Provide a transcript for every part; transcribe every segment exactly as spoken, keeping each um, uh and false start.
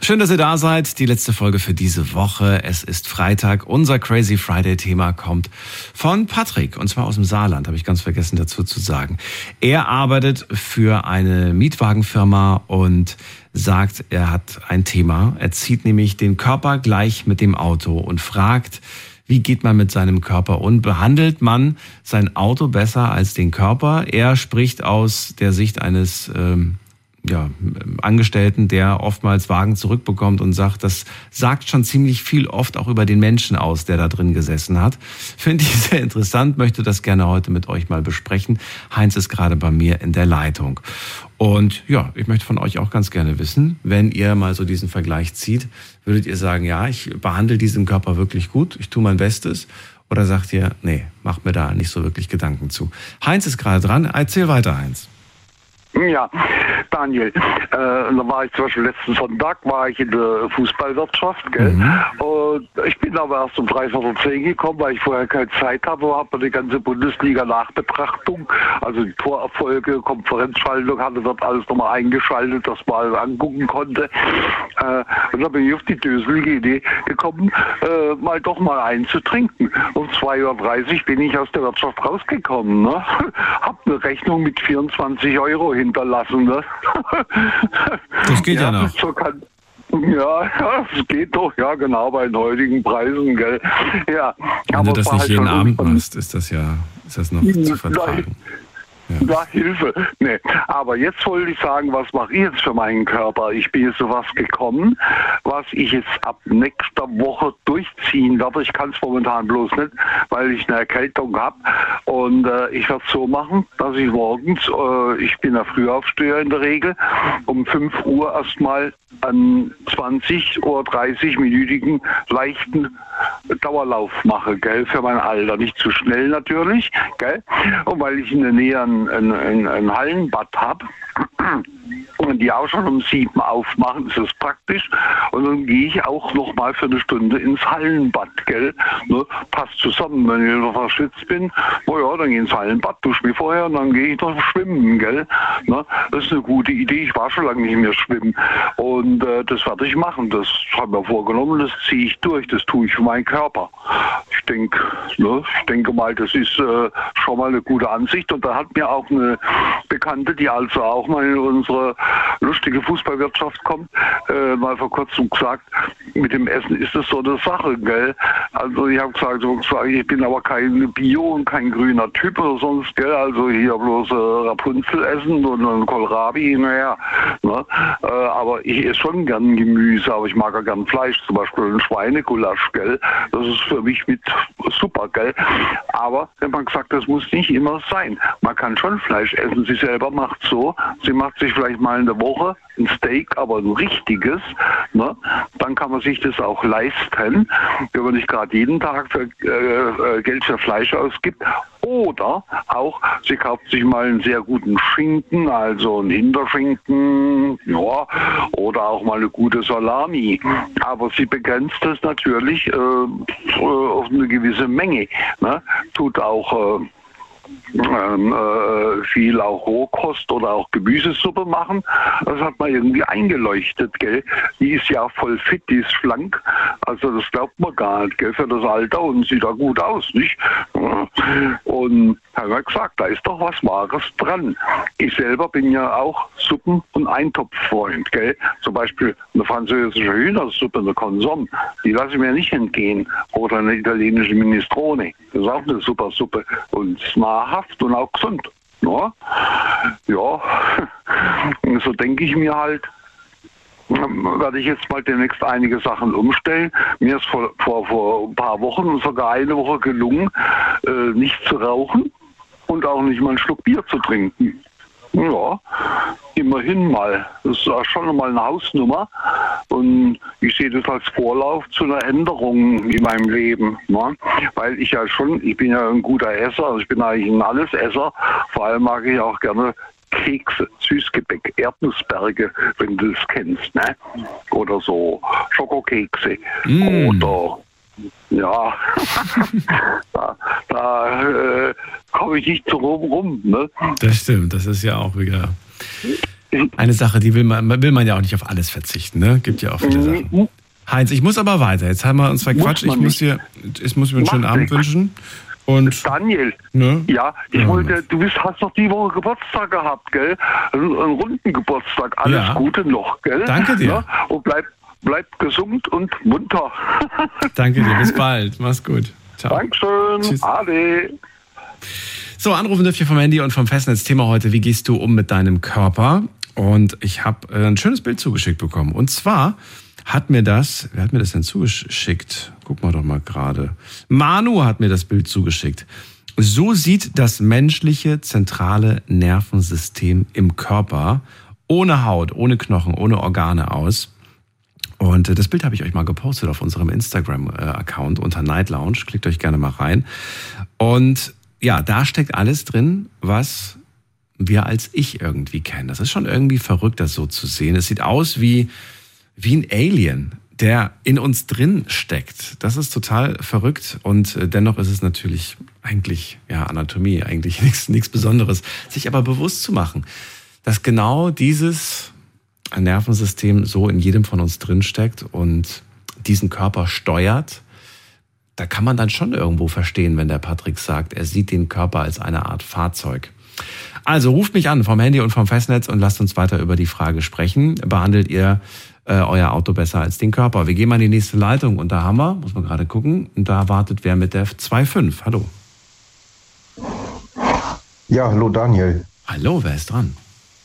Schön, dass ihr da seid. Die letzte Folge für diese Woche. Es ist Freitag. Unser Crazy Friday-Thema kommt von Patrick, und zwar aus dem Saarland, habe ich ganz vergessen dazu zu sagen. Er arbeitet für eine Mietwagenfirma und sagt, er hat ein Thema. Er zieht nämlich den Körper gleich mit dem Auto und fragt, wie geht man mit seinem Körper um? Behandelt man sein Auto besser als den Körper? Er spricht aus der Sicht eines ähm, ja, Angestellten, der oftmals Wagen zurückbekommt und sagt, das sagt schon ziemlich viel oft auch über den Menschen aus, der da drin gesessen hat. Finde ich sehr interessant, möchte das gerne heute mit euch mal besprechen. Heinz ist gerade bei mir in der Leitung. Und ja, ich möchte von euch auch ganz gerne wissen, wenn ihr mal so diesen Vergleich zieht, würdet ihr sagen, ja, ich behandle diesen Körper wirklich gut, ich tue mein Bestes, oder sagt ihr, nee, macht mir da nicht so wirklich Gedanken zu. Heinz ist gerade dran, erzähl weiter, Heinz. Ja, Daniel, äh, da war ich zum Beispiel letzten Sonntag, war ich in der Fußballwirtschaft, gell? Mhm. Und ich bin aber erst um dreiviertel zehn gekommen, weil ich vorher keine Zeit habe, habe die ganze Bundesliga-Nachbetrachtung, also die Torerfolge, Konferenzschaltung, hatte dort alles nochmal eingeschaltet, dass man alles angucken konnte. Äh, und da bin ich auf die döselige Idee gekommen, äh, mal doch mal einzutrinken. Um zwei Uhr dreißig bin ich aus der Wirtschaft rausgekommen, ne? Hab eine Rechnung mit vierundzwanzig Euro hinterlassen, ne? Das geht ja, ja noch. So kann, ja, das geht doch, ja genau, bei den heutigen Preisen, gell. Ja, wenn du das nicht halt jeden Abend machst, ist das ja, ist das noch zu vertragen. Ja. Na, Hilfe. Nee. Aber jetzt wollte ich sagen, was mache ich jetzt für meinen Körper? Ich bin jetzt zu was gekommen, was ich jetzt ab nächster Woche durchziehen werde. Ich kann es momentan bloß nicht, weil ich eine Erkältung habe. Und äh, ich werde es so machen, dass ich morgens, äh, ich bin ja Frühaufsteher in der Regel, um fünf Uhr erstmal einen zwanzig oder dreißig-minütigen leichten Dauerlauf mache, gell, für mein Alter. Nicht zu schnell natürlich, gell, und weil ich in der Nähe ein, ein, ein, ein Hallenbad habe und die auch schon um sieben aufmachen, ist das praktisch. Und dann gehe ich auch noch mal für eine Stunde ins Hallenbad, gell, ne, passt zusammen, wenn ich noch verschwitzt bin, oh ja, dann gehe ich ins Hallenbad, dusche mich vorher und dann gehe ich noch schwimmen, gell, ne, das ist eine gute Idee, ich war schon lange nicht mehr schwimmen und äh, das werde ich machen, das habe ich mir vorgenommen, das ziehe ich durch, das tue ich für meinen Körper. Ich denke, ne, ich denke mal, das ist äh, schon mal eine gute Ansicht. Und da hat mir auch eine Bekannte, die also auch mal in unsere lustige Fußballwirtschaft kommt, äh, mal vor kurzem gesagt, mit dem Essen ist das so eine Sache, gell? Also ich habe gesagt, so, ich bin aber kein Bio und kein grüner Typ oder sonst, gell? Also hier bloß äh, Rapunzel essen und ein Kohlrabi, naja. Ne? Äh, aber ich esse schon gern Gemüse, aber ich mag auch gern Fleisch, zum Beispiel ein Schweinegulasch, gell? Das ist für mich mit super, gell? Aber wenn man gesagt, das muss nicht immer sein. Man kann schon Fleisch essen. Sie selber macht so, sie macht sich vielleicht mal in der Woche ein Steak, aber ein richtiges, ne? Dann kann man sich das auch leisten, wenn man nicht gerade jeden Tag für, äh, Geld für Fleisch ausgibt. Oder auch, sie kauft sich mal einen sehr guten Schinken, also einen Hinterschinken, ja, oder auch mal eine gute Salami. Aber sie begrenzt das natürlich äh, auf eine gewisse Menge. Ne? Tut auch äh, Ähm, äh, viel auch Rohkost oder auch Gemüsesuppe machen. Das hat man irgendwie eingeleuchtet, gell. Die ist ja voll fit, die ist schlank. Also das glaubt man gar nicht, gell, für das Alter und sieht da gut aus, nicht? Und haben wir gesagt, da ist doch was Wahres dran. Ich selber bin ja auch Suppen- und Eintopffreund, gell. Zum Beispiel eine französische Hühnersuppe, eine Consomme, die lasse ich mir nicht entgehen. Oder eine italienische Minestrone, das ist auch eine super Suppe. Und nahrhaft und auch gesund. Ja, ja. So denke ich mir halt, werde ich jetzt mal demnächst einige Sachen umstellen. Mir ist vor, vor, vor ein paar Wochen, sogar eine Woche gelungen, äh, nicht zu rauchen und auch nicht mal einen Schluck Bier zu trinken. Ja, immerhin mal. Das ist auch schon mal eine Hausnummer. Und ich sehe das als Vorlauf zu einer Änderung in meinem Leben. Ne? Weil ich ja schon, ich bin ja ein guter Esser, also ich bin eigentlich ein Allesesser. Vor allem mag ich auch gerne Kekse, Süßgebäck, Erdnussberge, wenn du das kennst, ne? Oder so Schokokekse. Mm. Oder ja, da, da äh, komme ich nicht so rum rum. Ne? Das stimmt, das ist ja auch wieder eine Sache, die will man, will man ja auch nicht auf alles verzichten, ne? Gibt ja auch viele Sachen. Heinz, ich muss aber weiter. Jetzt haben wir uns verquatscht. Ich muss dir, ich muss mir einen schönen Abend wünschen. Und Daniel, ne? ja, ich ja, wollte, du bist, hast doch die Woche Geburtstag gehabt, gell? Einen, einen runden Geburtstag. Alles ja. Gute noch, gell? Danke dir. Ja? Und bleib, bleib gesund und munter. Danke dir, bis bald. Mach's gut. Ciao. Dankeschön. Tschüss. Ade. So, anrufen dürft ihr vom Handy und vom Festnetz. Thema heute, wie gehst du um mit deinem Körper? Und ich habe äh, ein schönes Bild zugeschickt bekommen. Und zwar hat mir das, wer hat mir das denn zugeschickt? Gucken wir doch mal gerade. Manu hat mir das Bild zugeschickt. So sieht das menschliche zentrale Nervensystem im Körper ohne Haut, ohne Knochen, ohne Organe aus. Und das Bild habe ich euch mal gepostet auf unserem Instagram-Account unter Night Lounge. Klickt euch gerne mal rein. Und ja, da steckt alles drin, was wir als Ich irgendwie kennen. Das ist schon irgendwie verrückt, das so zu sehen. Es sieht aus wie, wie ein Alien, der in uns drin steckt. Das ist total verrückt und dennoch ist es natürlich eigentlich, ja, Anatomie, eigentlich nichts, nichts Besonderes. Sich aber bewusst zu machen, dass genau dieses Nervensystem so in jedem von uns drin steckt und diesen Körper steuert, da kann man dann schon irgendwo verstehen, wenn der Patrick sagt, er sieht den Körper als eine Art Fahrzeug. Also ruft mich an vom Handy und vom Festnetz und lasst uns weiter über die Frage sprechen. Behandelt ihr äh, euer Auto besser als den Körper? Wir gehen mal in die nächste Leitung und da haben wir, muss man gerade gucken, und da wartet wer mit der zwei fünf. Hallo. Ja, hallo Daniel. Hallo, wer ist dran?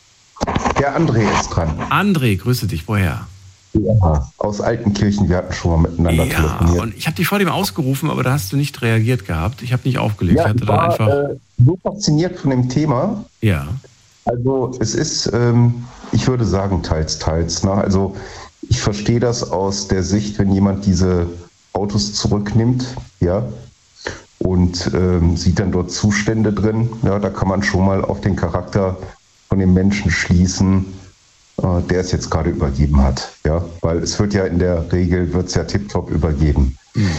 Der André ist dran. André, grüße dich. Woher? Ja, aus Altenkirchen, wir hatten schon mal miteinander ja, telefoniert. Und ich habe dich vor dem ausgerufen, aber da hast du nicht reagiert gehabt. Ich habe nicht aufgelegt. Ja, ich hatte ich war dann einfach. äh, so fasziniert von dem Thema. Ja. Also es ist, ähm, ich würde sagen, teils, teils. Ne? Also ich verstehe das aus der Sicht, wenn jemand diese Autos zurücknimmt, ja, und ähm, sieht dann dort Zustände drin. Ja, da kann man schon mal auf den Charakter von dem Menschen schließen, der es jetzt gerade übergeben hat, ja, weil es wird ja in der Regel, wird es ja tiptop übergeben. Mhm.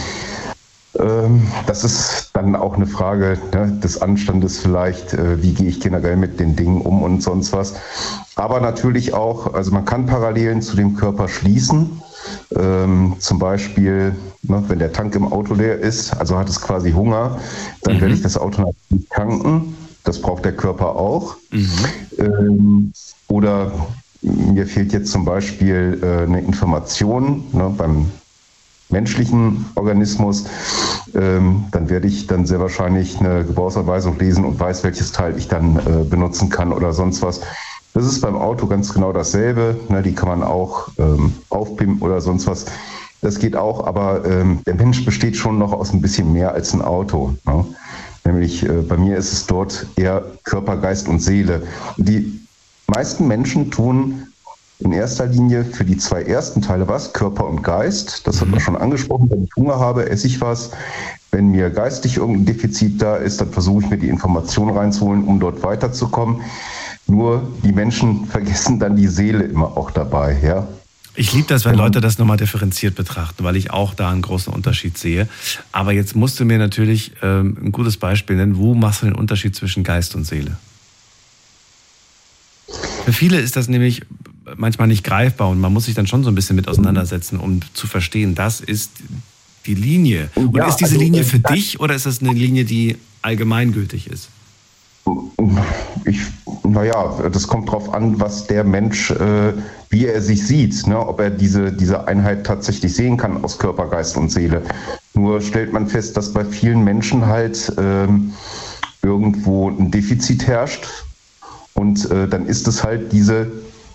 Ähm, das ist dann auch eine Frage, ne, des Anstandes vielleicht, äh, wie gehe ich generell mit den Dingen um und sonst was. Aber natürlich auch, also man kann Parallelen zu dem Körper schließen, ähm, zum Beispiel, ne, wenn der Tank im Auto leer ist, also hat es quasi Hunger, dann mhm. werde ich das Auto natürlich tanken, das braucht der Körper auch. Mhm. Ähm, oder mir fehlt jetzt zum Beispiel äh, eine Information, ne, beim menschlichen Organismus, ähm, dann werde ich dann sehr wahrscheinlich eine Gebrauchsanweisung lesen und weiß, welches Teil ich dann äh, benutzen kann oder sonst was. Das ist beim Auto ganz genau dasselbe, ne, die kann man auch ähm, aufpimpen oder sonst was. Das geht auch, aber ähm, der Mensch besteht schon noch aus ein bisschen mehr als ein Auto. Ne? Nämlich äh, bei mir ist es dort eher Körper, Geist und Seele. Und die meisten Menschen tun in erster Linie für die zwei ersten Teile was, Körper und Geist. Das hat man schon angesprochen. Wenn ich Hunger habe, esse ich was. Wenn mir geistig irgendein Defizit da ist, dann versuche ich mir die Information reinzuholen, um dort weiterzukommen. Nur die Menschen vergessen dann die Seele immer auch dabei. Ja? Ich liebe das, wenn Leute das nochmal differenziert betrachten, weil ich auch da einen großen Unterschied sehe. Aber jetzt musst du mir natürlich ähm, ein gutes Beispiel nennen. Wo machst du den Unterschied zwischen Geist und Seele? Für viele ist das nämlich manchmal nicht greifbar und man muss sich dann schon so ein bisschen mit auseinandersetzen, um zu verstehen, das ist die Linie. Und ja, ist diese also, Linie für dich oder ist das eine Linie, die allgemeingültig ist? Ich, naja, das kommt drauf an, was der Mensch, äh, wie er sich sieht, ne? Ob er diese, diese Einheit tatsächlich sehen kann aus Körper, Geist und Seele. Nur stellt man fest, dass bei vielen Menschen halt ähm, irgendwo ein Defizit herrscht. Und äh, dann ist es halt diese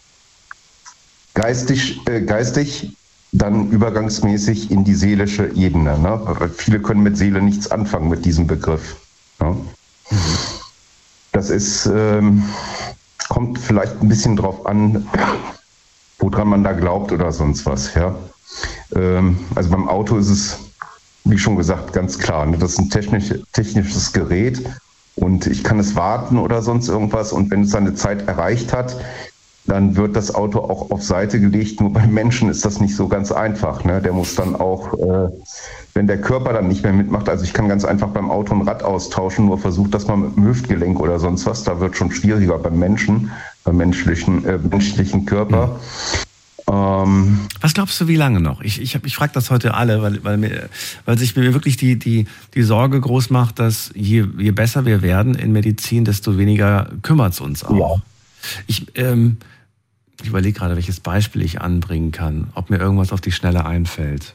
geistig, äh, geistig dann übergangsmäßig in die seelische Ebene. Ne? Weil viele können mit Seele nichts anfangen mit diesem Begriff. Ne? Mhm. Das ist, ähm, kommt vielleicht ein bisschen drauf an, woran man da glaubt oder sonst was. Ja? Ähm, also beim Auto ist es, wie schon gesagt, ganz klar. Ne? Das ist ein technisch, technisches Gerät. Und ich kann es warten oder sonst irgendwas. Und wenn es seine Zeit erreicht hat, dann wird das Auto auch auf Seite gelegt. Nur beim Menschen ist das nicht so ganz einfach. Ne? Der muss dann auch, äh, wenn der Körper dann nicht mehr mitmacht, also ich kann ganz einfach beim Auto ein Rad austauschen, nur versucht das mal mit dem Hüftgelenk oder sonst was. Da wird schon schwieriger beim Menschen, äh, menschlichen, äh, menschlichen Körper. Mhm. Was glaubst du, wie lange noch? Ich, ich, ich frage das heute alle, weil, weil, mir, weil sich mir wirklich die, die, die Sorge groß macht, dass je, je besser wir werden in Medizin, desto weniger kümmert es uns auch. Ja. Ich, ähm, ich überlege gerade, welches Beispiel ich anbringen kann, ob mir irgendwas auf die Schnelle einfällt.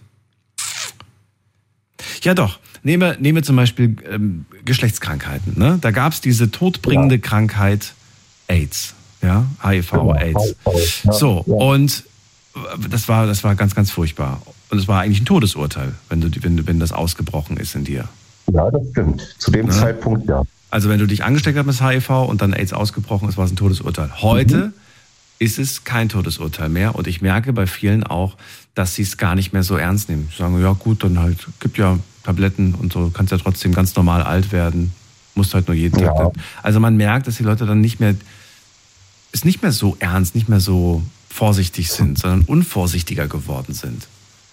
Ja doch, nehme, nehme zum Beispiel ähm, Geschlechtskrankheiten. Ne? Da gab es diese todbringende ja. Krankheit AIDS, ja, H I V, AIDS. Ja. So, ja. und Das war, das war ganz, ganz furchtbar. Und es war eigentlich ein Todesurteil, wenn, du, wenn, wenn das ausgebrochen ist in dir. Ja, das stimmt. Zu dem ja. Zeitpunkt, ja. Also wenn du dich angesteckt hast mit H I V und dann AIDS ausgebrochen ist, war es ein Todesurteil. Heute mhm. ist es kein Todesurteil mehr. Und ich merke bei vielen auch, dass sie es gar nicht mehr so ernst nehmen. Sie sagen, ja gut, dann halt, gibt ja Tabletten und so, kannst ja trotzdem ganz normal alt werden. Musst halt nur jeden Tag. Ja. Also man merkt, dass die Leute dann nicht mehr, ist nicht mehr so ernst, nicht mehr so vorsichtig sind, sondern unvorsichtiger geworden sind.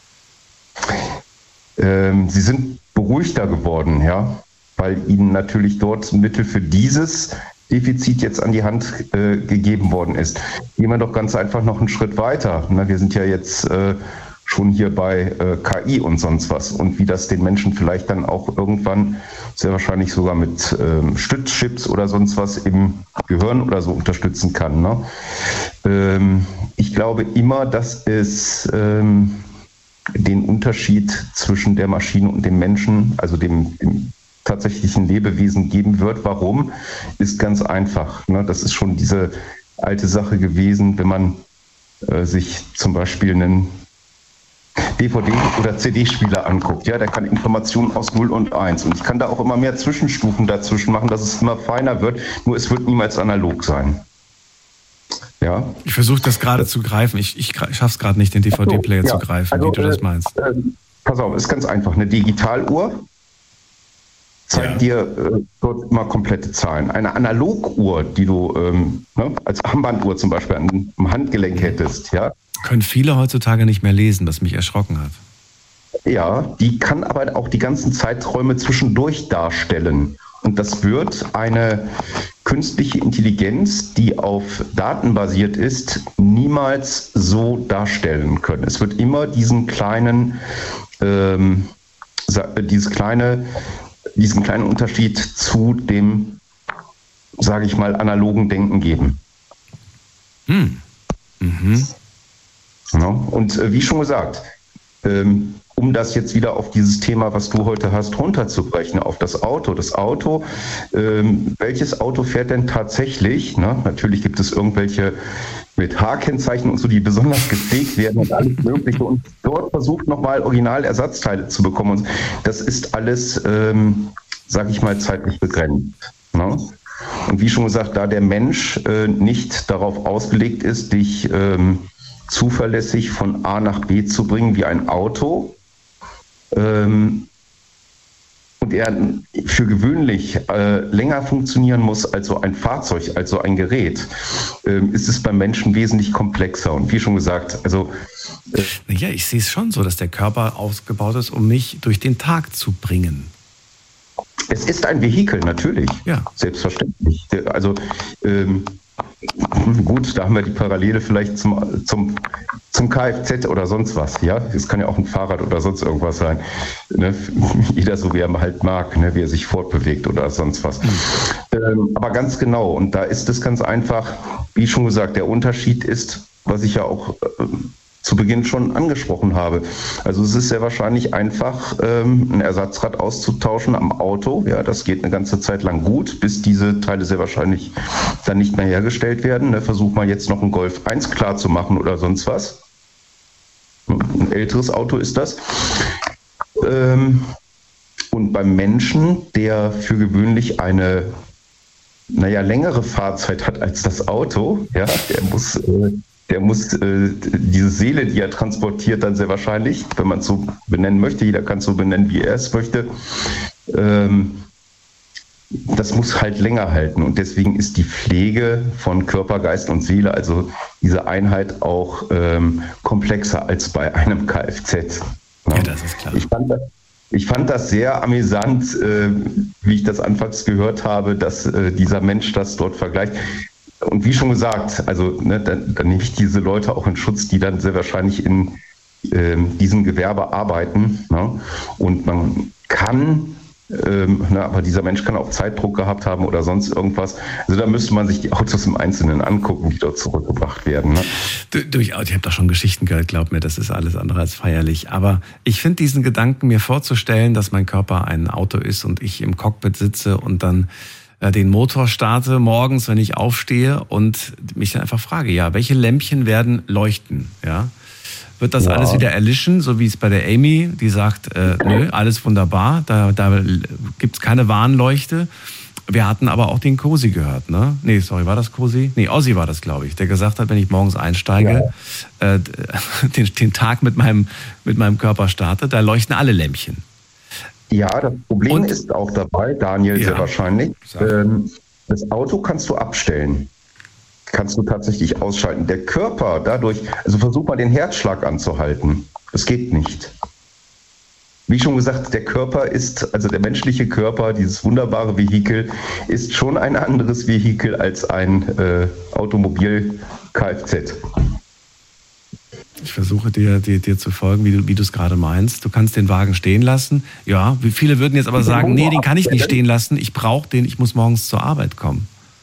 Ähm, sie sind beruhigter geworden, ja, weil ihnen natürlich dort Mittel für dieses Defizit jetzt an die Hand äh, gegeben worden ist. Gehen wir doch ganz einfach noch einen Schritt weiter. Na, wir sind ja jetzt äh, schon hier bei äh, K I und sonst was und wie das den Menschen vielleicht dann auch irgendwann sehr wahrscheinlich sogar mit ähm, Stützchips oder sonst was im Gehirn oder so unterstützen kann. Ne? Ähm, ich glaube immer, dass es ähm, den Unterschied zwischen der Maschine und dem Menschen, also dem, dem tatsächlichen Lebewesen geben wird. Warum? Ist ganz einfach. Ne? Das ist schon diese alte Sache gewesen, wenn man äh, sich zum Beispiel einen D V D- oder C D-Spieler anguckt. Ja, der kann Informationen aus null und eins. Und ich kann da auch immer mehr Zwischenstufen dazwischen machen, dass es immer feiner wird. Nur es wird niemals analog sein. Ja. Ich versuche das gerade zu greifen. Ich, ich schaffe es gerade nicht, den D V D-Player so, ja. zu greifen, also, wie du das meinst. Äh, pass auf, ist ganz einfach. Eine Digitaluhr zeigt ja. dir äh, dort immer komplette Zahlen. Eine Analoguhr, die du ähm, ne, als Armbanduhr zum Beispiel an, am Handgelenk hättest, ja. Können viele heutzutage nicht mehr lesen, was mich erschrocken hat. Ja, die kann aber auch die ganzen Zeiträume zwischendurch darstellen. Und das wird eine künstliche Intelligenz, die auf Daten basiert ist, niemals so darstellen können. Es wird immer diesen kleinen, ähm, dieses kleine, diesen kleinen Unterschied zu dem, sage ich mal, analogen Denken geben. Hm. Mhm. Ja, und äh, wie schon gesagt, ähm, um das jetzt wieder auf dieses Thema, was du heute hast, runterzubrechen, auf das Auto. Das Auto, ähm, welches Auto fährt denn tatsächlich? Ne? Natürlich gibt es irgendwelche mit H-Kennzeichen und so, die besonders gepflegt werden und alles Mögliche. Und dort versucht nochmal Originalersatzteile zu bekommen. Und das ist alles, ähm, sage ich mal, zeitlich begrenzt. Ne? Und wie schon gesagt, da der Mensch äh, nicht darauf ausgelegt ist, dich ähm, zuverlässig von A nach B zu bringen wie ein Auto, ähm, und er für gewöhnlich äh, länger funktionieren muss als so ein Fahrzeug, als so ein Gerät, ähm, ist es beim Menschen wesentlich komplexer. Und wie schon gesagt, also... Äh, ja, ich sehe es schon so, dass der Körper ausgebaut ist, um mich durch den Tag zu bringen. Es ist ein Vehikel, natürlich. Ja. Selbstverständlich. Also... Ähm, Gut, da haben wir die Parallele vielleicht zum, zum, zum Kfz oder sonst was. Ja, es kann ja auch ein Fahrrad oder sonst irgendwas sein. Ne? Jeder so, wie er halt mag, ne? Wie er sich fortbewegt oder sonst was. Mhm. Ähm, aber ganz genau, und da ist es ganz einfach, wie schon gesagt, der Unterschied ist, was ich ja auch äh, zu Beginn schon angesprochen habe. Also es ist sehr wahrscheinlich einfach, ähm, ein Ersatzrad auszutauschen am Auto. Ja, das geht eine ganze Zeit lang gut, bis diese Teile sehr wahrscheinlich dann nicht mehr hergestellt werden. Ne, versuch mal jetzt noch einen Golf eins klar zu machen oder sonst was. Ein älteres Auto ist das. Ähm, und beim Menschen, der für gewöhnlich eine naja, längere Fahrzeit hat als das Auto, ja, der muss... Äh, Der muss äh, diese Seele, die er transportiert, dann sehr wahrscheinlich, wenn man es so benennen möchte, jeder kann es so benennen, wie er es möchte, ähm, das muss halt länger halten. Und deswegen ist die Pflege von Körper, Geist und Seele, also diese Einheit, auch ähm, komplexer als bei einem Kfz. Ja, ja, das ist klar. Ich fand das, ich fand das sehr amüsant, äh, wie ich das anfangs gehört habe, dass äh, dieser Mensch das dort vergleicht. und wie schon gesagt, also ne, dann, dann nehme ich diese Leute auch in Schutz, die dann sehr wahrscheinlich in ähm, diesem Gewerbe arbeiten. Ne? Und man kann, ähm, ne, aber dieser Mensch kann auch Zeitdruck gehabt haben oder sonst irgendwas. Also da müsste man sich die Autos im Einzelnen angucken, die dort zurückgebracht werden. Ne? Du, durchaus, ich habe da schon Geschichten gehört, glaub mir, das ist alles andere als feierlich. Aber ich finde diesen Gedanken, mir vorzustellen, dass mein Körper ein Auto ist und ich im Cockpit sitze und dann den Motor starte morgens, wenn ich aufstehe und mich dann einfach frage, ja, welche Lämpchen werden leuchten, ja? Wird das ja. alles wieder erlischen, so wie es bei der Amy, die sagt, äh, nö, alles wunderbar, da, da gibt's keine Warnleuchte. Wir hatten aber auch den Cosi gehört, ne? Nee, sorry, war das Cosi? Nee, Ossi war das, glaube ich, der gesagt hat, wenn ich morgens einsteige, ja. äh, den, den Tag mit meinem, mit meinem Körper starte, da leuchten alle Lämpchen. Ja, das Problem und, ist auch dabei, Daniel, ja, sehr wahrscheinlich, ähm, das Auto kannst du abstellen. Kannst du tatsächlich ausschalten. Der Körper dadurch, also versuch mal den Herzschlag anzuhalten. Das geht nicht. Wie schon gesagt, der Körper ist, also der menschliche Körper, dieses wunderbare Vehikel, ist schon ein anderes Vehikel als ein äh, Automobil-Kfz. Ich versuche dir, dir, dir zu folgen, wie du wie du es gerade meinst. Du kannst den Wagen stehen lassen. Ja, wie viele würden jetzt aber sagen, nee, den kann ich nicht stehen lassen. Ich brauche den, ich muss morgens zur Arbeit kommen.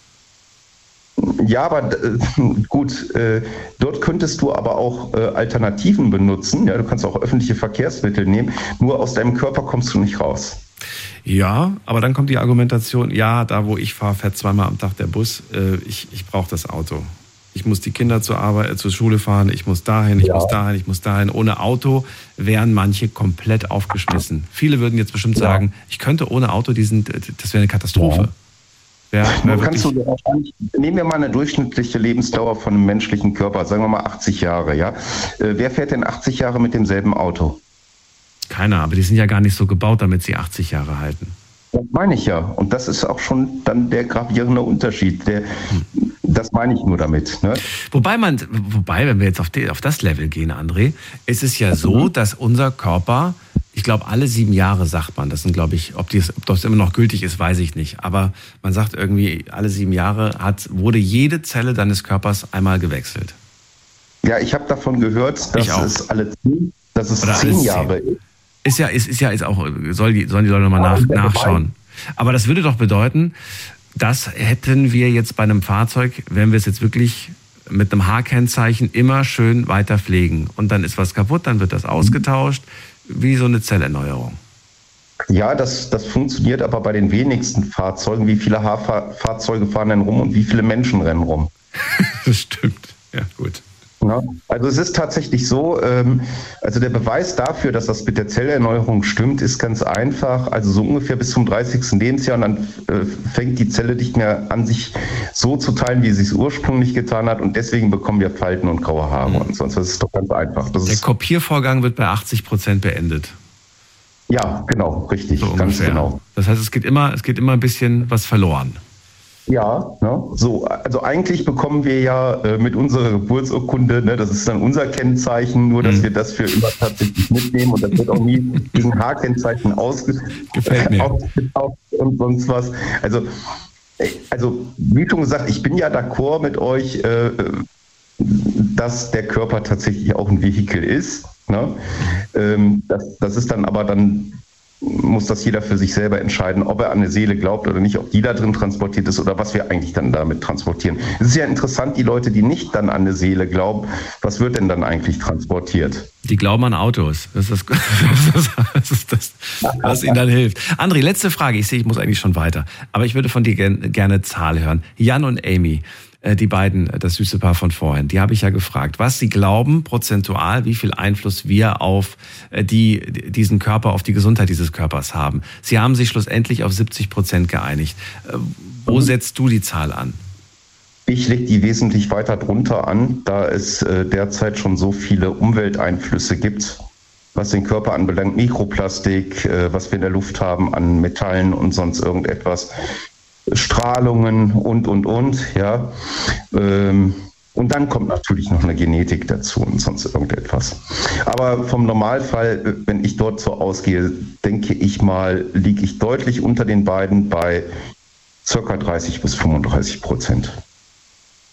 Ja, aber äh, gut, äh, dort könntest du aber auch äh, Alternativen benutzen. Ja, du kannst auch öffentliche Verkehrsmittel nehmen. Nur aus deinem Körper kommst du nicht raus. Ja, aber dann kommt die Argumentation, ja, da wo ich fahre, fährt zweimal am Tag der Bus. Äh, ich ich brauche das Auto. Ich muss die Kinder zur Arbeit, äh, zur Schule fahren, ich muss dahin, ich ja. muss dahin, ich muss dahin. Ohne Auto wären manche komplett aufgeschmissen. Viele würden jetzt bestimmt ja. sagen, ich könnte ohne Auto diesen, das wäre eine Katastrophe. Ja. Wär, wär kannst du, nehmen wir mal eine durchschnittliche Lebensdauer von einem menschlichen Körper, sagen wir mal achtzig Jahre. Ja? Äh, wer fährt denn achtzig Jahre mit demselben Auto? Keiner, aber die sind ja gar nicht so gebaut, damit sie achtzig Jahre halten. Das meine ich ja. Und das ist auch schon dann der gravierende Unterschied. Der, hm. Das meine ich nur damit. Ne? Wobei man, wobei, wenn wir jetzt auf, die, auf das Level gehen, André, ist es ja so, mhm. dass unser Körper, ich glaube, alle sieben Jahre sagt man, das sind, glaube ich, ob, dies, ob das immer noch gültig ist, weiß ich nicht. Aber man sagt irgendwie, alle sieben Jahre hat, wurde jede Zelle deines Körpers einmal gewechselt. Ja, ich habe davon gehört, dass es alle zehn, dass es zehn Jahre ist. Ist ja, ist, ist ja, ist auch, soll die, sollen die Leute nochmal nach, nachschauen. Aber das würde doch bedeuten, das hätten wir jetzt bei einem Fahrzeug, wenn wir es jetzt wirklich mit einem H-Kennzeichen immer schön weiter pflegen. Und dann ist was kaputt, dann wird das ausgetauscht, wie so eine Zellerneuerung. Ja, das, das funktioniert aber bei den wenigsten Fahrzeugen. Wie viele H-Fahrzeuge fahren denn rum und wie viele Menschen rennen rum? Das stimmt, ja gut. Ja, also es ist tatsächlich so, ähm, also der Beweis dafür, dass das mit der Zellerneuerung stimmt, ist ganz einfach. Also so ungefähr bis zum dreißigsten Lebensjahr und dann äh, fängt die Zelle nicht mehr an, sich so zu teilen, wie sie es ursprünglich getan hat und deswegen bekommen wir Falten und graue Haare mhm. und sonst. Das ist doch ganz einfach. Das der ist, Kopiervorgang wird bei achtzig Prozent beendet. Ja, genau, richtig, so ganz ungefähr. genau. Das heißt, es geht immer, es geht immer ein bisschen was verloren. Ja, ne, so, also eigentlich bekommen wir ja äh, mit unserer Geburtsurkunde, ne, das ist dann unser Kennzeichen, nur dass mhm. wir das für immer tatsächlich mitnehmen und das wird auch nie gegen H-Kennzeichen ausgetaucht und sonst was. Also, also, wie schon gesagt, ich bin ja d'accord mit euch, äh, dass der Körper tatsächlich auch ein Vehikel ist. Ne? Ähm, das, das ist dann aber dann muss das jeder für sich selber entscheiden, ob er an eine Seele glaubt oder nicht, ob die da drin transportiert ist oder was wir eigentlich dann damit transportieren. Es ist ja interessant, die Leute, die nicht dann an eine Seele glauben, was wird denn dann eigentlich transportiert? Die glauben an Autos. Das ist das, das, ist das was ihnen dann hilft. André, letzte Frage. Ich sehe, ich muss eigentlich schon weiter. Aber ich würde von dir gerne, gerne Zahl hören. Jan und Amy, die beiden, das süße Paar von vorhin, die habe ich ja gefragt, was sie glauben, prozentual, wie viel Einfluss wir auf die, diesen Körper, auf die Gesundheit dieses Körpers haben. Sie haben sich schlussendlich auf siebzig Prozent geeinigt. Wo setzt du die Zahl an? Ich lege die wesentlich weiter drunter an, da es äh, derzeit schon so viele Umwelteinflüsse gibt, was den Körper anbelangt, Mikroplastik, äh, was wir in der Luft haben an Metallen und sonst irgendetwas. Strahlungen und, und, und, ja. Ähm, und dann kommt natürlich noch eine Genetik dazu und sonst irgendetwas. Aber vom Normalfall, wenn ich dort so ausgehe, denke ich mal, liege ich deutlich unter den beiden bei circa dreißig bis fünfunddreißig Prozent.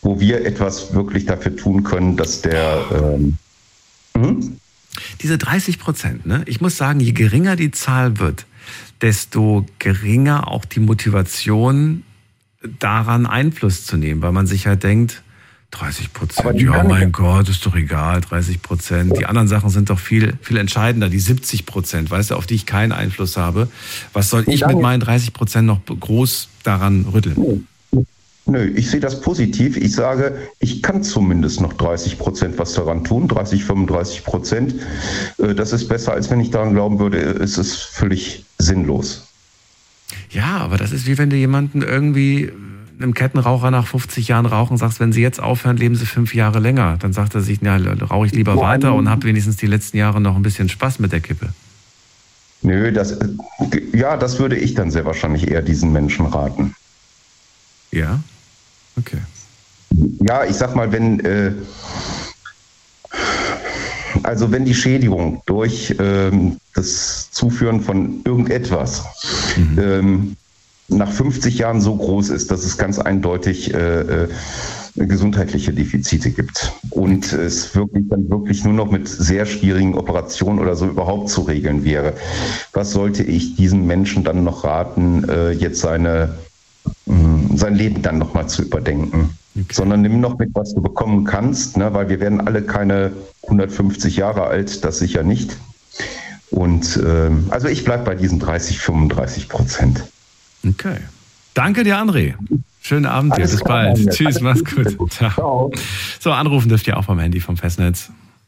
wo wir etwas wirklich dafür tun können, dass der... Ähm, hm? Diese dreißig Prozent, ne? Ich muss sagen, je geringer die Zahl wird, desto geringer auch die Motivation, daran Einfluss zu nehmen, weil man sich halt denkt, dreißig Prozent, ja mein Gott, ist doch egal, dreißig Prozent. Die anderen Sachen sind doch viel, viel entscheidender, die siebzig Prozent, weißt du, auf die ich keinen Einfluss habe. Was soll ich mit meinen dreißig Prozent noch groß daran rütteln? Nö, ich sehe das positiv. Ich sage, ich kann zumindest noch dreißig Prozent was daran tun, dreißig, fünfunddreißig Prozent. Das ist besser, als wenn ich daran glauben würde, es ist völlig sinnlos. Ja, aber das ist wie wenn du jemanden irgendwie, einem Kettenraucher nach fünfzig Jahren Rauchen, sagst, wenn sie jetzt aufhören, leben sie fünf Jahre länger. Dann sagt er sich, ja, rauche ich lieber weiter und habe wenigstens die letzten Jahre noch ein bisschen Spaß mit der Kippe. Nö, das, ja, das würde ich dann sehr wahrscheinlich eher diesen Menschen raten. Ja? Okay. Ja, ich sag mal, wenn äh, also wenn die Schädigung durch ähm, das Zuführen von irgendetwas mhm. ähm, nach fünfzig Jahren so groß ist, dass es ganz eindeutig äh, äh, gesundheitliche Defizite gibt und es wirklich dann wirklich nur noch mit sehr schwierigen Operationen oder so überhaupt zu regeln wäre, was sollte ich diesem Menschen dann noch raten, äh, jetzt seine sein Leben dann nochmal zu überdenken. Okay. Sondern nimm noch mit, was du bekommen kannst, ne? Weil wir werden alle keine hundertfünfzig Jahre alt, das sicher nicht. Und ähm, also ich bleibe bei diesen dreißig, fünfunddreißig Prozent. Okay. Danke dir, André. Schönen Abend dir. Bis bald. Tschüss, Alles mach's gut. gut. Ciao. So, anrufen dürft ihr auch vom Handy, vom Festnetz.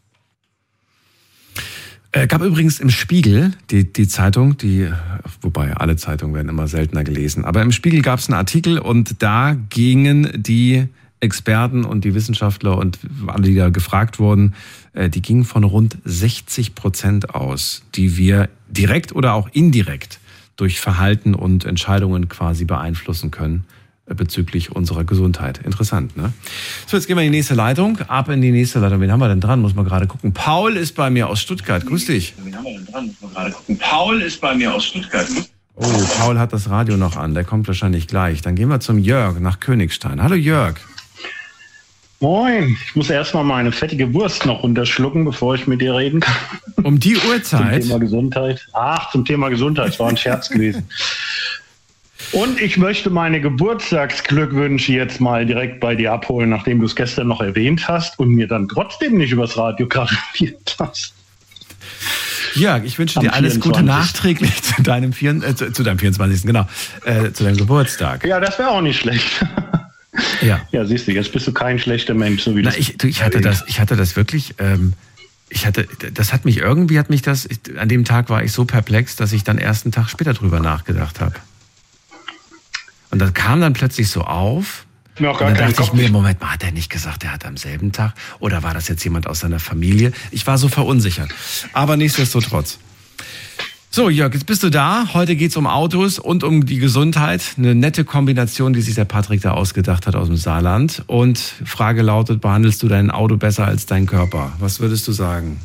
Äh, gab übrigens im Spiegel, die, die Zeitung, die, wobei alle Zeitungen werden immer seltener gelesen, aber im Spiegel gab es einen Artikel und da gingen die Experten und die Wissenschaftler und alle, die da gefragt wurden, äh, die gingen von rund sechzig Prozent aus, die wir direkt oder auch indirekt durch Verhalten und Entscheidungen quasi beeinflussen können bezüglich unserer Gesundheit. Interessant, ne? So, jetzt gehen wir in die nächste Leitung. Ab in die nächste Leitung. Wen haben wir denn dran? Muss man gerade gucken. Paul ist bei mir aus Stuttgart. Grüß dich. Wen haben wir denn dran? Muss man gerade gucken. Paul ist bei mir aus Stuttgart. Oh, Paul hat das Radio noch an. Der kommt wahrscheinlich gleich. Dann gehen wir zum Jörg nach Königstein. Hallo Jörg. Moin. Ich muss erstmal meine fettige Wurst noch runterschlucken, bevor ich mit dir reden kann. Um die Uhrzeit? Zum Thema Gesundheit. Ach, zum Thema Gesundheit. Das war ein Scherz gewesen. Und ich möchte meine Geburtstagsglückwünsche jetzt mal direkt bei dir abholen, nachdem du es gestern noch erwähnt hast und mir dann trotzdem nicht übers Radio gratuliert hast. Jörg, ich wünsche dir alles Gute nachträglich zu deinem, vier, äh, zu, zu deinem vierundzwanzigsten Genau, äh, zu deinem Geburtstag. Ja, das wäre auch nicht schlecht. Ja, ja, siehst du, jetzt bist du kein schlechter Mensch, so wie Na, das. Ich, ich hatte das, ich hatte das wirklich. Ähm, ich hatte, das hat mich irgendwie, hat mich das. Ich, an dem Tag war ich so perplex, dass ich dann erst einen Tag später drüber nachgedacht habe. Und das kam dann plötzlich so auf. Ja, und dann dachte ich mir, Moment mal, hat er nicht gesagt, er hat am selben Tag? Oder war das jetzt jemand aus seiner Familie? Ich war so verunsichert. Aber nichtsdestotrotz. So, Jörg, jetzt bist du da. Heute geht's um Autos und um die Gesundheit. Eine nette Kombination, die sich der Patrick da ausgedacht hat aus dem Saarland. Und Frage lautet, behandelst du dein Auto besser als dein Körper? Was würdest du sagen?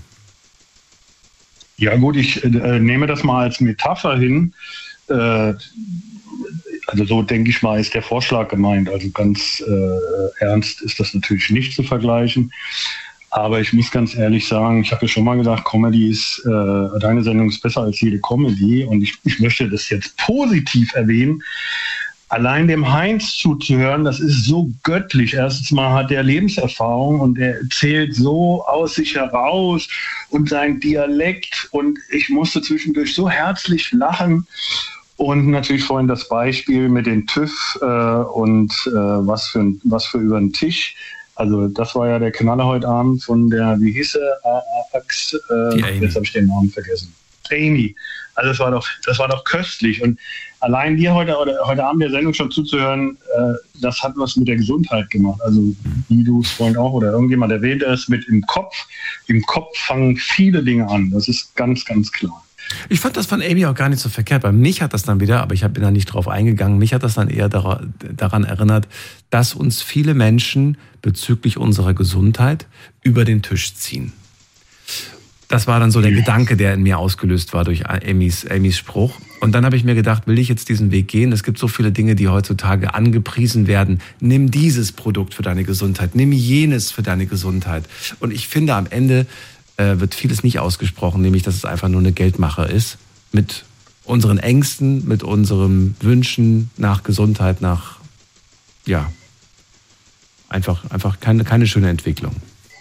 Ja gut, ich äh, nehme das mal als Metapher hin. Äh, Also so, denke ich mal, ist der Vorschlag gemeint. Also ganz äh, ernst ist das natürlich nicht zu vergleichen. Aber ich muss ganz ehrlich sagen, ich habe ja schon mal gesagt, Comedy ist, äh, deine Sendung ist besser als jede Comedy. Und ich, ich möchte das jetzt positiv erwähnen. Allein dem Heinz zuzuhören, das ist so göttlich. Erstens mal hat er Lebenserfahrung und er erzählt so aus sich heraus und sein Dialekt. Und ich musste zwischendurch so herzlich lachen. Und natürlich vorhin das Beispiel mit dem TÜV äh, und äh, was für ein, was für über den Tisch. Also das war ja der Knaller heute Abend von der, wie hieß er, Ax, äh, jetzt habe ich den Namen vergessen. Amy. Also das war doch, das war doch köstlich. Und allein dir heute oder heute Abend der Sendung schon zuzuhören, äh, das hat was mit der Gesundheit gemacht. Also wie du es vorhin auch oder irgendjemand erwähnt ist, mit im Kopf. Im Kopf fangen viele Dinge an. Das ist ganz, ganz klar. Ich fand das von Amy auch gar nicht so verkehrt. Bei mich hat das dann wieder, aber ich bin da nicht drauf eingegangen, mich hat das dann eher daran erinnert, dass uns viele Menschen bezüglich unserer Gesundheit über den Tisch ziehen. Das war dann so der Gedanke, der in mir ausgelöst war durch Amys, Amys Spruch. Und dann habe ich mir gedacht, will ich jetzt diesen Weg gehen? Es gibt so viele Dinge, die heutzutage angepriesen werden. Nimm dieses Produkt für deine Gesundheit, nimm jenes für deine Gesundheit. Und ich finde, am Ende äh, wird vieles nicht ausgesprochen, nämlich, dass es einfach nur eine Geldmache ist. Mit unseren Ängsten, mit unseren Wünschen nach Gesundheit, nach, ja, einfach, einfach keine, keine schöne Entwicklung.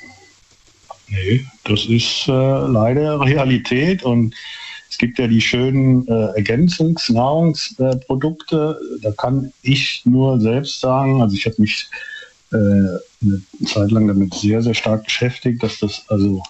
Nee, das ist äh, leider Realität und es gibt ja die schönen äh, Ergänzungsnahrungsprodukte. Da kann ich nur selbst sagen, also ich habe mich äh, eine Zeit lang damit sehr, sehr stark beschäftigt, dass das also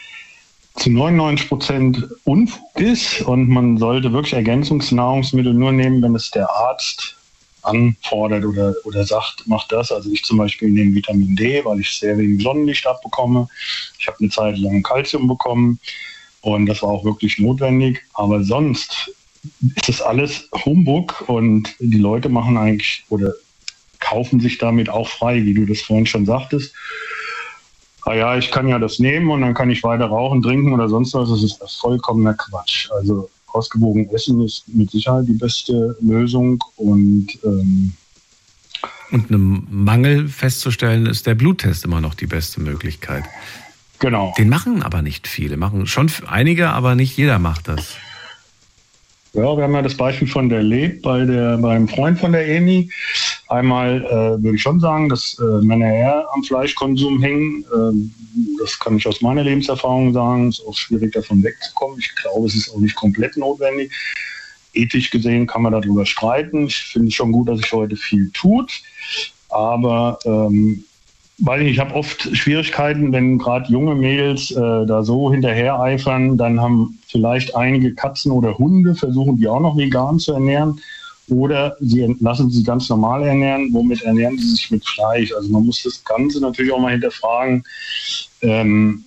zu neunundneunzig Prozent Unfug ist und man sollte wirklich Ergänzungsnahrungsmittel nur nehmen, wenn es der Arzt anfordert oder, oder sagt, mach das. Also ich zum Beispiel nehme Vitamin D, weil ich sehr wenig Sonnenlicht abbekomme. Ich habe eine Zeit lang Kalzium bekommen. Und das war auch wirklich notwendig. Aber sonst ist es alles Humbug und die Leute machen eigentlich oder kaufen sich damit auch frei, wie du das vorhin schon sagtest. Ah ja, ich kann ja das nehmen und dann kann ich weiter rauchen, trinken oder sonst was. Das ist vollkommener Quatsch. Also ausgewogen essen ist mit Sicherheit die beste Lösung. Und, ähm und einen Mangel festzustellen, ist der Bluttest immer noch die beste Möglichkeit. Genau. Den machen aber nicht viele. Machen schon einige, aber nicht jeder macht das. Ja, wir haben ja das Beispiel von der Leb bei der, beim Freund von der Eni. Einmal äh, würde ich schon sagen, dass äh, Männer eher am Fleischkonsum hängen. Ähm, das kann ich aus meiner Lebenserfahrung sagen. Es ist auch schwierig, davon wegzukommen. Ich glaube, es ist auch nicht komplett notwendig. Ethisch gesehen kann man darüber streiten. Ich finde es schon gut, dass sich heute viel tut. Aber ähm, weil ich, ich habe oft Schwierigkeiten, wenn gerade junge Mädels äh, da so hinterher eifern, dann haben vielleicht einige Katzen oder Hunde, versuchen die auch noch vegan zu ernähren oder sie lassen sie ganz normal ernähren. Womit ernähren sie sich? Mit Fleisch? Also man muss das Ganze natürlich auch mal hinterfragen. Ähm,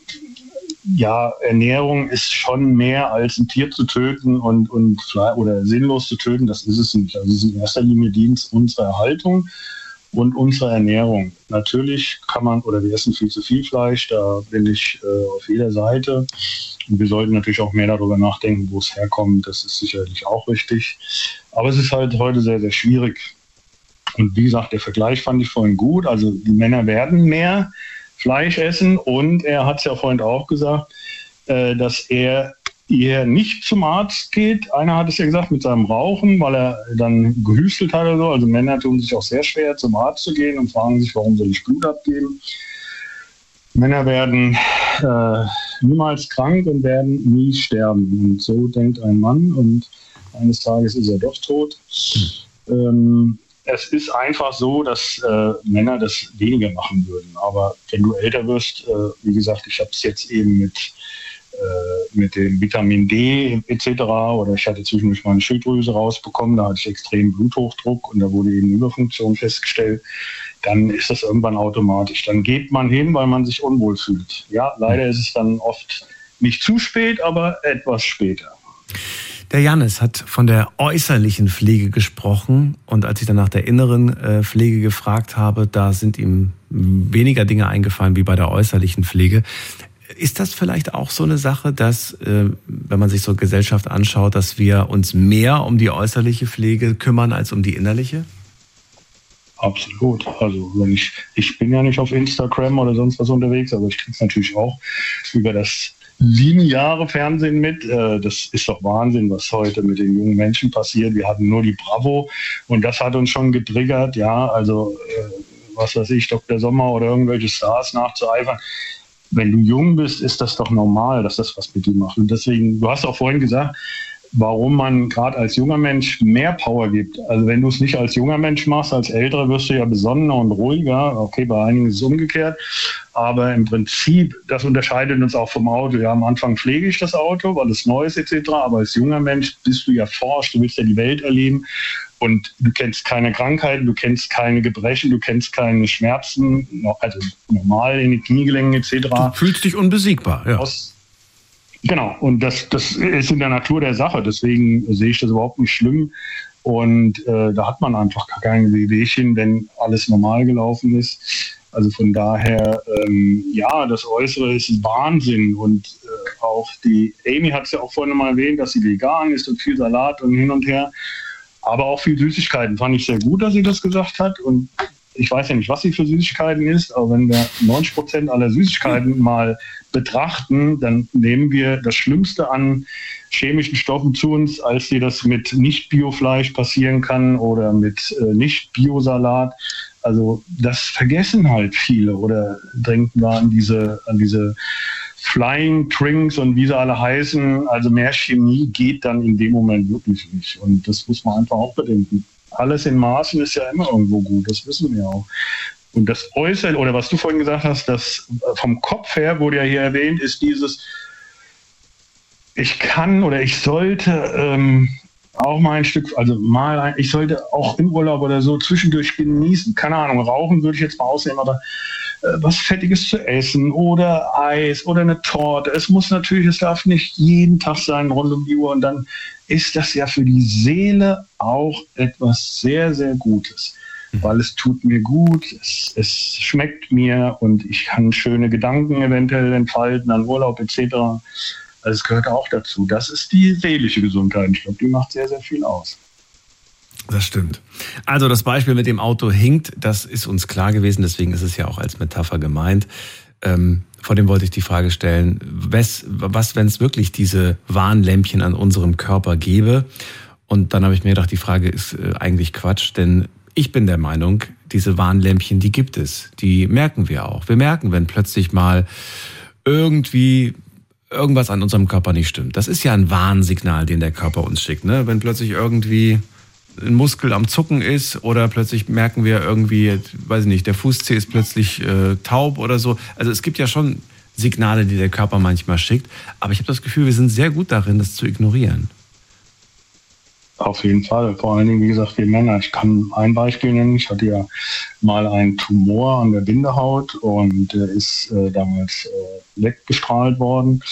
ja, Ernährung ist schon mehr als ein Tier zu töten und, und oder sinnlos zu töten, das ist es nicht. Also es ist in erster Linie Dienst unserer Erhaltung und unsere Ernährung. Natürlich kann man, oder wir essen viel zu viel Fleisch, da bin ich äh, auf jeder Seite. Und wir sollten natürlich auch mehr darüber nachdenken, wo es herkommt. Das ist sicherlich auch richtig. Aber es ist halt heute sehr, sehr schwierig. Und wie gesagt, der Vergleich fand ich vorhin gut. Also die Männer werden mehr Fleisch essen und er hat es ja vorhin auch gesagt, äh, dass er eher nicht zum Arzt geht. Einer hat es ja gesagt mit seinem Rauchen, weil er dann gehüstelt hat oder so. Also Männer tun sich auch sehr schwer, zum Arzt zu gehen und fragen sich, warum soll ich Blut abgeben? Männer werden äh, niemals krank und werden nie sterben. Und so denkt ein Mann und eines Tages ist er doch tot. Hm. Ähm, es ist einfach so, dass äh, Männer das weniger machen würden. Aber wenn du älter wirst, äh, wie gesagt, ich habe es jetzt eben mit mit dem Vitamin D et cetera oder ich hatte zwischendurch mal eine Schilddrüse rausbekommen, da hatte ich extremen Bluthochdruck und da wurde eben Überfunktion festgestellt, dann ist das irgendwann automatisch. Dann geht man hin, weil man sich unwohl fühlt. Ja, leider ist es dann oft nicht zu spät, aber etwas später. Der Jannis hat von der äußerlichen Pflege gesprochen und als ich dann nach der inneren äh, Pflege gefragt habe, da sind ihm weniger Dinge eingefallen wie bei der äußerlichen Pflege. Ist das vielleicht auch so eine Sache, dass, äh, wenn man sich so Gesellschaft anschaut, dass wir uns mehr um die äußerliche Pflege kümmern als um die innerliche? Absolut. Also wenn ich, ich bin ja nicht auf Instagram oder sonst was unterwegs, aber ich kriege es natürlich auch über das lineare Fernsehen mit. Äh, das ist doch Wahnsinn, was heute mit den jungen Menschen passiert. Wir hatten nur die Bravo und das hat uns schon getriggert. Ja, also äh, was weiß ich, Doktor Sommer oder irgendwelche Stars nachzueifern. Wenn du jung bist, ist das doch normal, dass das was mit dir macht. Und deswegen, du hast auch vorhin gesagt, warum man gerade als junger Mensch mehr Power gibt. Also wenn du es nicht als junger Mensch machst, als Älterer wirst du ja besonnener und ruhiger. Okay, bei einigen ist es umgekehrt. Aber im Prinzip, das unterscheidet uns auch vom Auto. Ja, am Anfang pflege ich das Auto, weil es neu ist et cetera. Aber als junger Mensch bist du ja forsch, du willst ja die Welt erleben. Und du kennst keine Krankheiten, du kennst keine Gebrechen, du kennst keine Schmerzen, also normal in den Kniegelenken et cetera. Du fühlst dich unbesiegbar, ja. Aus, genau, und das, das ist in der Natur der Sache, deswegen sehe ich das überhaupt nicht schlimm. Und äh, da hat man einfach gar keine Wehwehchen, wenn alles normal gelaufen ist. Also von daher, ähm, ja, das Äußere ist Wahnsinn und äh, auch die Amy hat es ja auch vorhin mal erwähnt, dass sie vegan ist und viel Salat und hin und her, aber auch viel Süßigkeiten. Fand ich sehr gut, dass sie das gesagt hat und ich weiß ja nicht, was sie für Süßigkeiten isst, aber wenn wir neunzig Prozent aller Süßigkeiten mal betrachten, dann nehmen wir das Schlimmste an chemischen Stoffen zu uns, als dir das mit Nicht-Bio-Fleisch passieren kann oder mit äh, Nicht-Bio-Salat. Also das vergessen halt viele oder denken da an diese, an diese Flying Drinks und wie sie alle heißen. Also mehr Chemie geht dann in dem Moment wirklich nicht. Und das muss man einfach auch bedenken. Alles in Maßen ist ja immer irgendwo gut, das wissen wir auch. Und das Äußere, oder was du vorhin gesagt hast, das vom Kopf her wurde ja hier erwähnt, ist dieses, ich kann oder ich sollte ähm, auch mal ein Stück, also mal, ein, ich sollte auch im Urlaub oder so zwischendurch genießen. Keine Ahnung, rauchen würde ich jetzt mal ausnehmen, aber äh, was Fettiges zu essen oder Eis oder eine Torte. Es muss natürlich, es darf nicht jeden Tag sein, rund um die Uhr und dann ist das ja für die Seele auch etwas sehr, sehr Gutes. Weil es tut mir gut, es, es schmeckt mir und ich kann schöne Gedanken eventuell entfalten an Urlaub et cetera. Also es gehört auch dazu. Das ist die seelische Gesundheit. Ich glaube, die macht sehr, sehr viel aus. Das stimmt. Also das Beispiel mit dem Auto hinkt, das ist uns klar gewesen, deswegen ist es ja auch als Metapher gemeint. Ähm, vor dem wollte ich die Frage stellen, was, was wenn es wirklich diese Warnlämpchen an unserem Körper gäbe? Und dann habe ich mir gedacht, die Frage ist äh, eigentlich Quatsch, denn ich bin der Meinung, diese Warnlämpchen, die gibt es. Die merken wir auch. Wir merken, wenn plötzlich mal irgendwie irgendwas an unserem Körper nicht stimmt. Das ist ja ein Warnsignal, den der Körper uns schickt, ne? Wenn plötzlich irgendwie ein Muskel am Zucken ist oder plötzlich merken wir irgendwie, weiß ich nicht, der Fußzeh ist plötzlich äh, taub oder so. Also es gibt ja schon Signale, die der Körper manchmal schickt. Aber ich habe das Gefühl, wir sind sehr gut darin, das zu ignorieren. Auf jeden Fall. Vor allen Dingen, wie gesagt, wir Männer. Ich kann ein Beispiel nennen. Ich hatte ja mal einen Tumor an der Bindehaut und der ist äh, damals äh, weggestrahlt worden.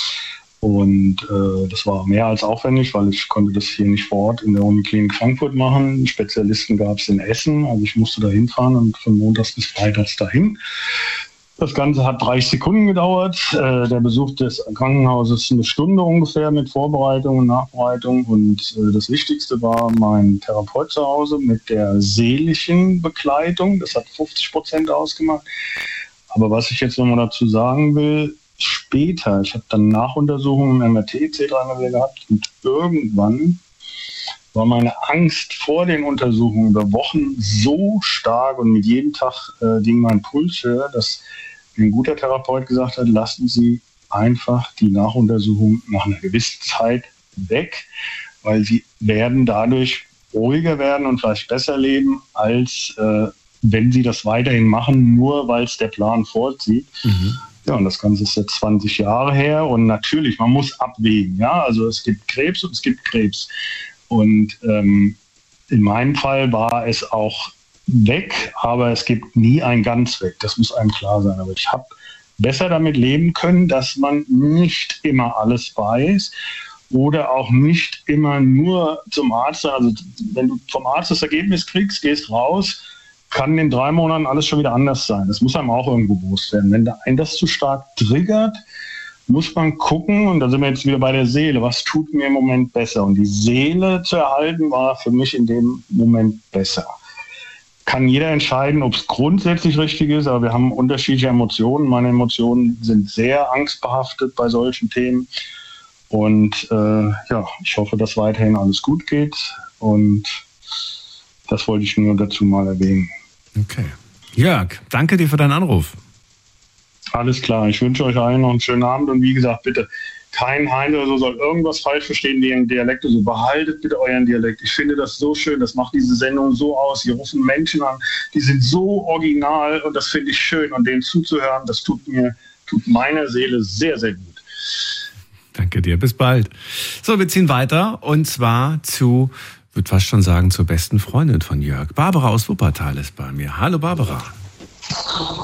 Und äh, das war mehr als aufwendig, weil ich konnte das hier nicht vor Ort in der Uniklinik Frankfurt machen. Spezialisten gab es in Essen, also ich musste da hinfahren und von montags bis freitags dahin. Das Ganze hat dreißig Sekunden gedauert. Äh, der Besuch des Krankenhauses eine Stunde ungefähr mit Vorbereitung und Nachbereitung. Und äh, das Wichtigste war mein Therapeut zu Hause mit der seelischen Begleitung. Das hat fünfzig Prozent ausgemacht. Aber was ich jetzt nochmal dazu sagen will, später, ich habe dann Nachuntersuchungen, M R T et cetera gehabt und irgendwann war meine Angst vor den Untersuchungen über Wochen so stark und mit jedem Tag äh, ging mein Puls höher, dass ein guter Therapeut gesagt hat, lassen Sie einfach die Nachuntersuchung nach einer gewissen Zeit weg, weil Sie werden dadurch ruhiger werden und vielleicht besser leben, als äh, wenn Sie das weiterhin machen, nur weil es der Plan vorzieht. Mhm. Ja, und das Ganze ist jetzt zwanzig Jahre her und natürlich, man muss abwägen. Ja, also es gibt Krebs und es gibt Krebs. Und ähm, in meinem Fall war es auch weg, aber es gibt nie ein ganz weg. Das muss einem klar sein. Aber ich habe besser damit leben können, dass man nicht immer alles weiß oder auch nicht immer nur zum Arzt. Also wenn du vom Arzt das Ergebnis kriegst, gehst raus, kann in drei Monaten alles schon wieder anders sein. Das muss einem auch irgendwo bewusst werden. Wenn ein das zu stark triggert, muss man gucken, und da sind wir jetzt wieder bei der Seele, was tut mir im Moment besser? Und die Seele zu erhalten war für mich in dem Moment besser. Kann jeder entscheiden, ob es grundsätzlich richtig ist, aber wir haben unterschiedliche Emotionen. Meine Emotionen sind sehr angstbehaftet bei solchen Themen. Und äh, ja, ich hoffe, dass weiterhin alles gut geht. Und das wollte ich nur dazu mal erwähnen. Okay. Jörg, danke dir für deinen Anruf. Alles klar, ich wünsche euch allen noch einen schönen Abend und wie gesagt, bitte kein Heinz oder so soll irgendwas falsch verstehen wegen Dialekt. Also behaltet bitte euren Dialekt. Ich finde das so schön, das macht diese Sendung so aus. Hier rufen Menschen an, die sind so original und das finde ich schön und denen zuzuhören, das tut mir, tut meiner Seele sehr, sehr gut. Danke dir, bis bald. So, wir ziehen weiter und zwar zu, ich würde fast schon sagen, zur besten Freundin von Jörg. Barbara aus Wuppertal ist bei mir. Hallo Barbara.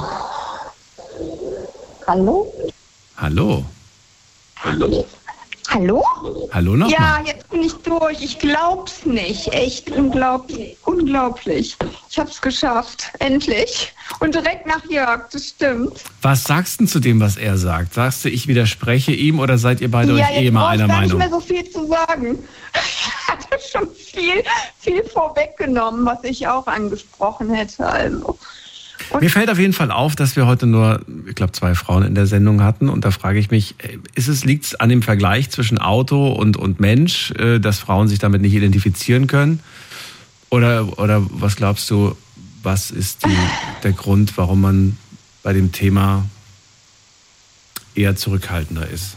Hallo? Hallo. Hallo. Hallo? Hallo nochmal. Ja, jetzt bin ich durch. Ich glaub's nicht. Echt unglaublich. Unglaublich. Ich hab's geschafft. Endlich. Und direkt nach Jörg, das stimmt. Was sagst du denn zu dem, was er sagt? Sagst du, ich widerspreche ihm oder seid ihr beide ja, euch eh mal einer Meinung? Ich habe gar nicht mehr so viel zu sagen. Ich hatte schon viel, viel vorweggenommen, was ich auch angesprochen hätte. Also. Und Mir fällt auf jeden Fall auf, dass wir heute nur, ich glaube, zwei Frauen in der Sendung hatten. Und da frage ich mich, ist es, liegt es an dem Vergleich zwischen Auto und, und Mensch, dass Frauen sich damit nicht identifizieren können? Oder, oder was glaubst du, was ist die, der Grund, warum man bei dem Thema eher zurückhaltender ist?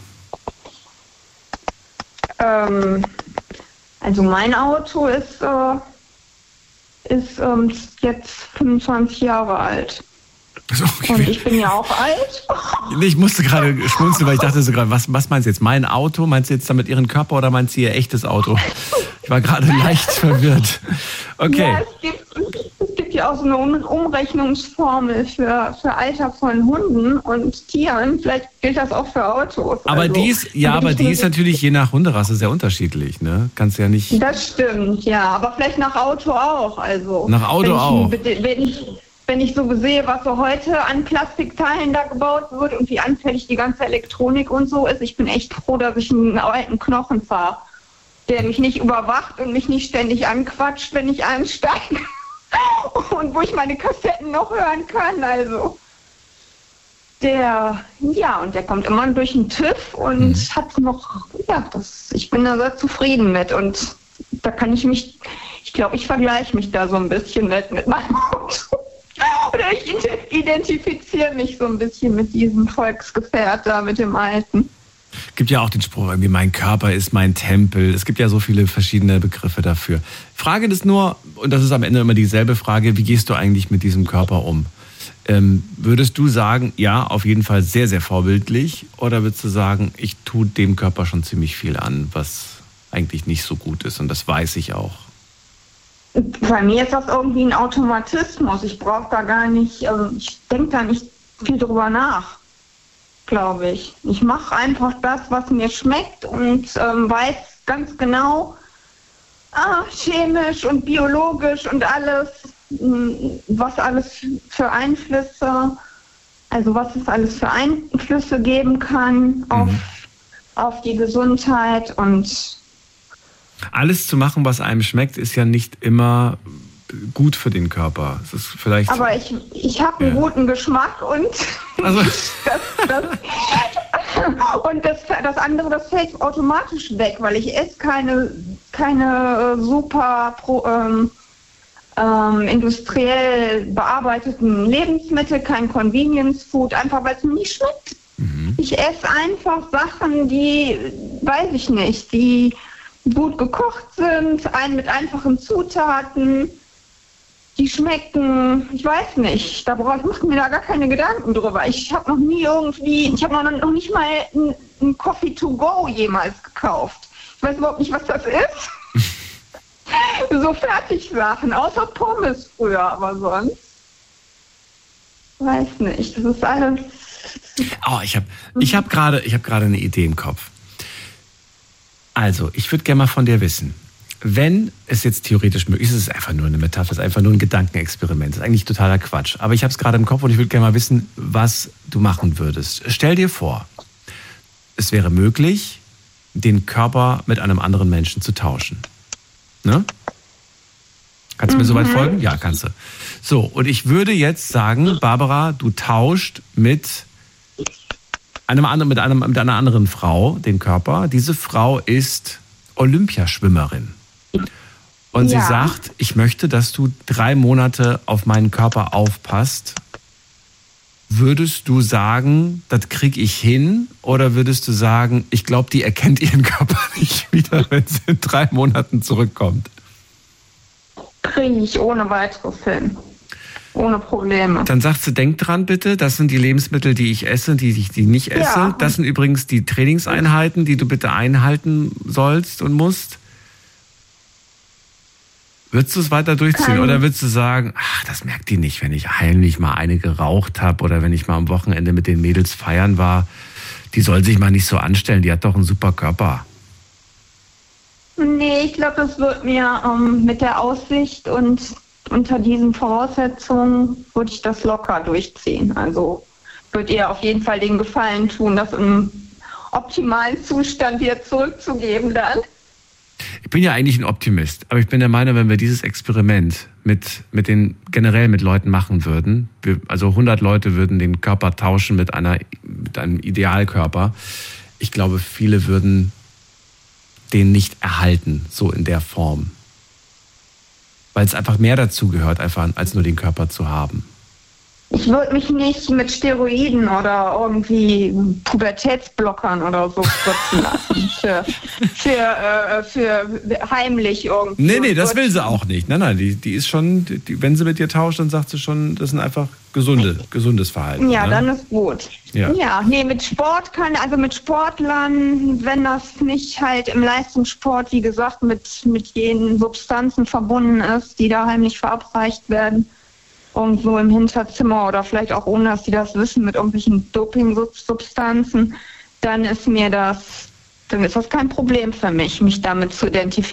Ähm, also mein Auto ist... Äh ist ähm, jetzt fünfundzwanzig Jahre alt. Also, okay. Und ich bin ja auch alt. Ich musste gerade schmunzeln, weil ich dachte so gerade, was, was meinst du jetzt? Mein Auto? Meinst du jetzt damit Ihren Körper oder meinst du Ihr echtes Auto? Ich war gerade leicht verwirrt. Okay. Ja, es gibt, es gibt ja auch so eine Umrechnungsformel für, für Alter von Hunden und Tieren. Vielleicht gilt das auch für Autos. Aber also, die ist, ja, aber die ist natürlich je nach Hunderasse sehr unterschiedlich, ne? Kannst ja nicht. Das stimmt, ja. Aber vielleicht nach Auto auch. Also, Nach Auto wenn ich, auch. Wenn ich, wenn ich so sehe, was so heute an Plastikteilen da gebaut wird und wie anfällig die ganze Elektronik und so ist, ich bin echt froh, dass ich einen alten Knochen fahre, der mich nicht überwacht und mich nicht ständig anquatscht, wenn ich einsteige. Und wo ich meine Kassetten noch hören kann, also. Der, ja, und der kommt immer durch den TÜV und mhm. hat noch, ja, das, ich bin da sehr zufrieden mit. Und da kann ich mich, ich glaube, ich vergleiche mich da so ein bisschen mit, mit meinem Auto. Oder ich identifiziere mich so ein bisschen mit diesem Volksgefährt da, mit dem Alten. Es gibt ja auch den Spruch, irgendwie mein Körper ist mein Tempel. Es gibt ja so viele verschiedene Begriffe dafür. Frage ist nur, und das ist am Ende immer dieselbe Frage, wie gehst du eigentlich mit diesem Körper um? Ähm, würdest du sagen, ja, auf jeden Fall sehr, sehr vorbildlich? Oder würdest du sagen, ich tue dem Körper schon ziemlich viel an, was eigentlich nicht so gut ist? Und das weiß ich auch. Bei mir ist das irgendwie ein Automatismus. Ich brauche da gar nicht, also ich denke da nicht viel drüber nach, glaube ich. Ich mache einfach das, was mir schmeckt und ähm, weiß ganz genau, ah, chemisch und biologisch und alles, was alles für Einflüsse, also was es alles für Einflüsse geben kann auf, mhm. auf die Gesundheit. Und alles zu machen, was einem schmeckt, ist ja nicht immer gut für den Körper. Es ist vielleicht. Aber ich, ich habe einen ja. guten Geschmack und also. das, das, und das, das andere, das fällt automatisch weg, weil ich esse keine, keine super pro, ähm, ähm, industriell bearbeiteten Lebensmittel, kein Convenience Food, einfach weil es mir nicht schmeckt. Mhm. Ich esse einfach Sachen, die, weiß ich nicht, die gut gekocht sind, ein, mit einfachen Zutaten, die schmecken, ich weiß nicht, da brauche ich mache mir da gar keine Gedanken drüber. Ich habe noch nie irgendwie, ich habe noch, noch nicht mal ein, ein Coffee to go jemals gekauft. Ich weiß überhaupt nicht, was das ist. So Fertigsachen, außer Pommes früher, aber sonst weiß nicht. Das ist alles. Oh, ich habe ich hab gerade ich hab gerade eine Idee im Kopf. Also, ich würde gerne mal von dir wissen, wenn es jetzt theoretisch möglich ist, es ist einfach nur eine Metapher, es ist einfach nur ein Gedankenexperiment, das ist eigentlich totaler Quatsch. Aber ich habe es gerade im Kopf und ich würde gerne mal wissen, was du machen würdest. Stell dir vor, es wäre möglich, den Körper mit einem anderen Menschen zu tauschen. Ne? Kannst du mir mhm. soweit folgen? Ja, kannst du. So, und ich würde jetzt sagen, Barbara, du tauscht mit einem anderen, mit einem, mit einer anderen Frau den Körper. Diese Frau ist Olympiaschwimmerin. Und ja. sie sagt, ich möchte, dass du drei Monate auf meinen Körper aufpasst. Würdest du sagen, das kriege ich hin? Oder würdest du sagen, ich glaube, die erkennt ihren Körper nicht wieder, wenn sie in drei Monaten zurückkommt? Kriege ich ohne weiteres hin. Ohne Probleme. Dann sagst du, denk dran bitte, das sind die Lebensmittel, die ich esse, die ich die nicht esse. Ja. Das sind übrigens die Trainingseinheiten, die du bitte einhalten sollst und musst. Würdest du es weiter durchziehen? Kein. Oder würdest du sagen, ach, das merkt die nicht, wenn ich heimlich mal eine geraucht habe oder wenn ich mal am Wochenende mit den Mädels feiern war. Die soll sich mal nicht so anstellen, die hat doch einen super Körper. Nee, ich glaube, das wird mir ähm, mit der Aussicht und unter diesen Voraussetzungen würde ich das locker durchziehen. Also würde ihr auf jeden Fall den Gefallen tun, das im optimalen Zustand wieder zurückzugeben dann. Ich bin ja eigentlich ein Optimist, aber ich bin der Meinung, wenn wir dieses Experiment mit, mit den, generell mit Leuten machen würden, wir, also hundert Leute würden den Körper tauschen mit einer, mit einem Idealkörper, ich glaube, viele würden den nicht erhalten, so in der Form. Weil es einfach mehr dazu gehört, einfach als nur den Körper zu haben. Ich würde mich nicht mit Steroiden oder irgendwie Pubertätsblockern oder so spritzen lassen. Für, für, äh, für heimlich irgendwie. Nee, nee, das will sie auch nicht. Nein, nein, die, die ist schon, die, wenn sie mit dir tauscht, dann sagt sie schon, das sind einfach gesunde, gesundes Verhalten. Ja, ne? dann ist gut. Ja. ja, nee, mit Sport kann, also mit Sportlern, wenn das nicht halt im Leistungssport, wie gesagt, mit, mit jenen Substanzen verbunden ist, die da heimlich verabreicht werden, irgendwo im Hinterzimmer oder vielleicht auch ohne, dass die das wissen, mit irgendwelchen Doping-Substanzen, dann ist mir das, dann ist das kein Problem für mich, mich damit zu identifizieren.